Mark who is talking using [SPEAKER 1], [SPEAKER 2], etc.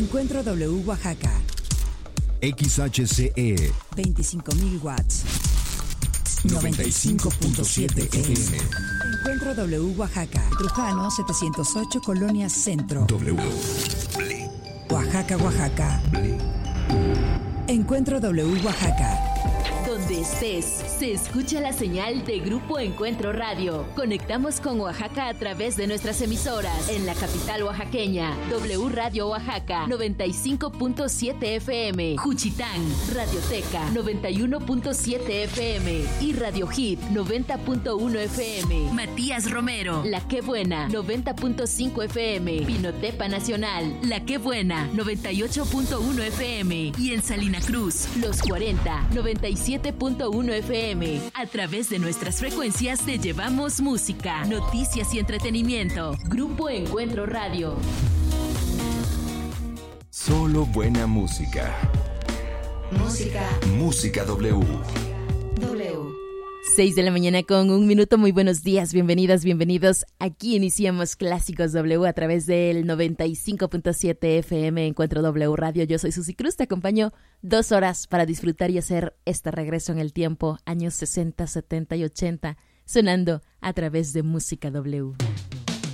[SPEAKER 1] Encuentro W Oaxaca.
[SPEAKER 2] XHCE
[SPEAKER 1] 25.000 watts. 95.7 FM. Encuentro W Oaxaca. Trujano 708, Colonia Centro.
[SPEAKER 2] W.
[SPEAKER 1] Oaxaca, Oaxaca. Encuentro W Oaxaca.
[SPEAKER 3] Donde estés, se escucha la señal de Grupo Encuentro Radio. Conectamos con Oaxaca a través de nuestras emisoras. En la capital oaxaqueña, W Radio Oaxaca, 95.7 FM. Juchitán, Radioteca, 91.7 FM. Y Radio Hit, 90.1 FM. Matías Romero, La Qué Buena, 90.5 FM. Pinotepa Nacional, La Qué Buena, 98.1 FM. Y en Salina Cruz, Los 40, 97.1 FM. A través de nuestras frecuencias te llevamos música, noticias y entretenimiento. Grupo Encuentro Radio.
[SPEAKER 2] Solo buena música. Música W.
[SPEAKER 3] 6 de la mañana con 1 minuto. Muy buenos días, bienvenidas, bienvenidos. Aquí iniciamos Clásicos W a través del 95.7 FM Encuentro W Radio. Yo soy Susi Cruz, te acompaño 2 horas para disfrutar y hacer este regreso en el tiempo, años 60, 70 y 80, sonando a través de Música W.